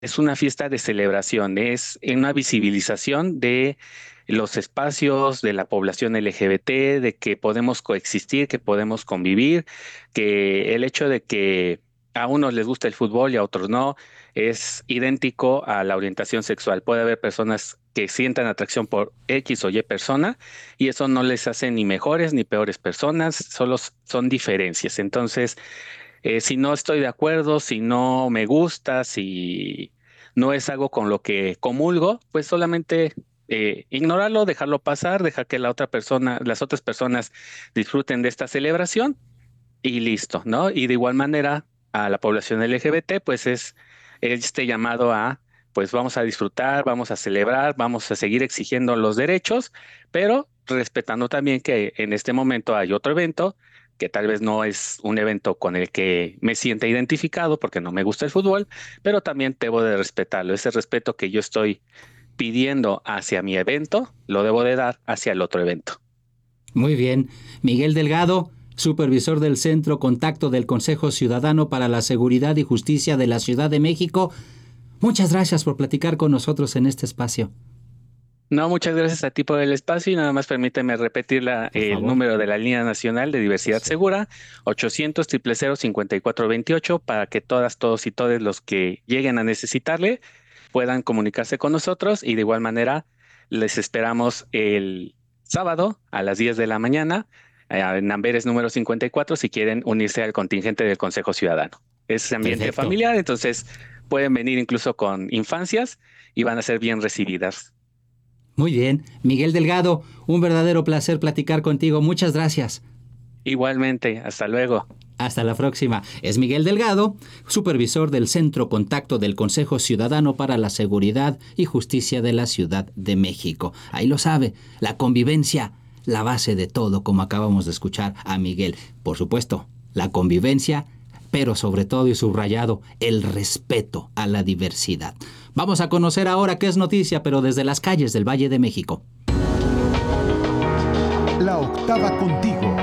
Es una fiesta de celebración, es una visibilización de los espacios de la población LGBT, de que podemos coexistir, que podemos convivir, que el hecho de que a unos les gusta el fútbol y a otros no, es idéntico a la orientación sexual. Puede haber personas que sientan atracción por X o Y persona y eso no les hace ni mejores ni peores personas, solo son diferencias. Entonces, si no estoy de acuerdo, si no me gusta, si no es algo con lo que comulgo, pues solamente ignorarlo, dejarlo pasar, dejar que la otra persona, las otras personas disfruten de esta celebración y listo, ¿no? Y de igual manera a la población LGBT, pues es este llamado a, pues vamos a disfrutar, vamos a celebrar, vamos a seguir exigiendo los derechos, pero respetando también que en este momento hay otro evento que tal vez no es un evento con el que me sienta identificado porque no me gusta el fútbol, pero también debo de respetarlo. Ese respeto que yo estoy pidiendo hacia mi evento, lo debo de dar hacia el otro evento. Muy bien. Miguel Delgado, supervisor del Centro Contacto del Consejo Ciudadano para la Seguridad y Justicia de la Ciudad de México. Muchas gracias por platicar con nosotros en este espacio. No, muchas gracias a ti por el espacio y nada más permíteme repetir Por el favor. número de la Línea Nacional de Diversidad Sí. Segura, 800 000 5428, para que todas, todos y todos los que lleguen a necesitarle puedan comunicarse con nosotros y de igual manera les esperamos el sábado a las 10 de la mañana en Amberes número 54 si quieren unirse al contingente del Consejo Ciudadano. Es ambiente Perfecto. familiar, entonces pueden venir incluso con infancias y van a ser bien recibidas. Muy bien. Miguel Delgado, un verdadero placer platicar contigo. Muchas gracias. Igualmente, hasta luego. Hasta la próxima. Es Miguel Delgado, supervisor del Centro Contacto del Consejo Ciudadano para la Seguridad y Justicia de la Ciudad de México. Ahí lo sabe, la convivencia, la base de todo, como acabamos de escuchar a Miguel. Por supuesto, la convivencia, pero sobre todo y subrayado, el respeto a la diversidad. Vamos a conocer ahora qué es noticia, pero desde las calles del Valle de México. La octava contigo.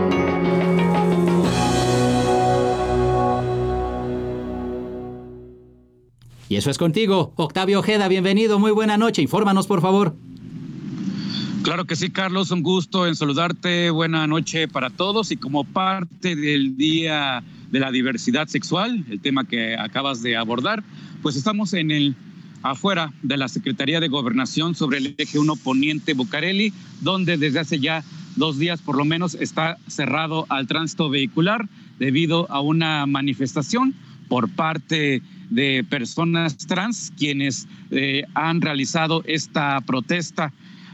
Y eso es contigo, Octavio Ojeda, bienvenido, muy buena noche, infórmanos por favor. Claro que sí, Carlos, un gusto en saludarte, buena noche para todos y como parte del Día de la Diversidad Sexual, el tema que acabas de abordar, pues estamos afuera de la Secretaría de Gobernación sobre el eje 1 Poniente Bucareli, donde desde hace ya 2 días por lo menos está cerrado al tránsito vehicular debido a una manifestación por parte de personas trans quienes han realizado esta protesta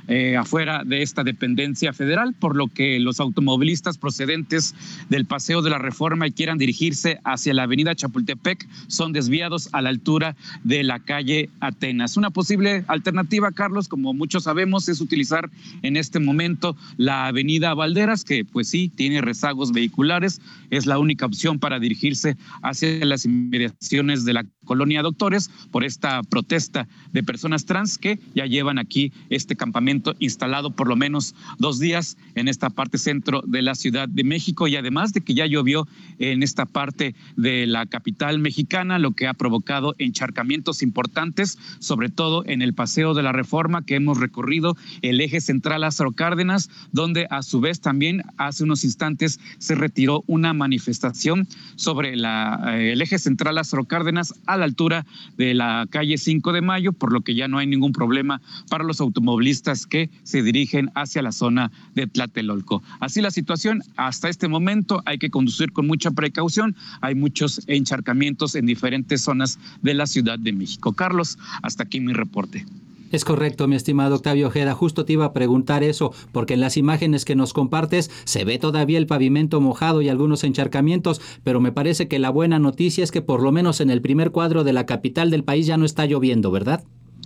afuera de esta dependencia federal, por lo que los automovilistas procedentes del Paseo de la Reforma y quieran dirigirse hacia la avenida Chapultepec son desviados a la altura de la calle Atenas. Una posible alternativa, Carlos, como muchos sabemos, es utilizar en este momento la avenida Valderas, que pues sí, tiene rezagos vehiculares, es la única opción para dirigirse hacia las inmediaciones de la colonia Doctores por esta protesta de personas trans que ya llevan aquí este campamento instalado por lo menos 2 días en esta parte centro de la Ciudad de México y además de que ya llovió en esta parte de la capital mexicana, lo que ha provocado encharcamientos importantes, sobre todo en el Paseo de la Reforma que hemos recorrido, el eje central Lázaro Cárdenas, donde a su vez también hace unos instantes se retiró una manifestación sobre el eje central Lázaro Cárdenas a la altura de la calle 5 de Mayo, por lo que ya no hay ningún problema para los automovilistas que se dirigen hacia la zona de Tlatelolco. Así la situación hasta este momento, hay que conducir con mucha precaución, hay muchos encharcamientos en diferentes zonas de la Ciudad de México. Carlos, hasta aquí mi reporte. Es correcto, mi estimado Octavio Ojeda. Justo te iba a preguntar eso, porque en las imágenes que nos compartes se ve todavía el pavimento mojado y algunos encharcamientos, pero me parece que la buena noticia es que por lo menos en el primer cuadro de la capital del país ya no está lloviendo, ¿verdad?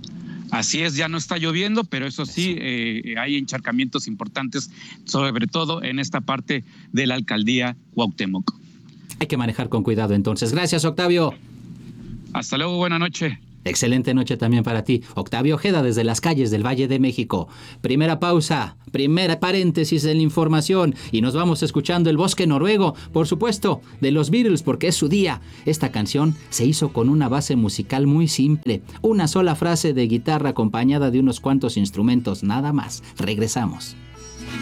Así es, ya no está lloviendo, pero eso sí, hay encharcamientos importantes, sobre todo en esta parte de la alcaldía Cuauhtémoc. Hay que manejar con cuidado entonces. Gracias, Octavio. Hasta luego, buena noche. Excelente noche también para ti. Octavio Ojeda desde las calles del Valle de México. Primera pausa, primera paréntesis en la información y nos vamos escuchando El Bosque Noruego, por supuesto, de los Beatles porque es su día. Esta canción se hizo con una base musical muy simple, una sola frase de guitarra acompañada de unos cuantos instrumentos, nada más. Regresamos.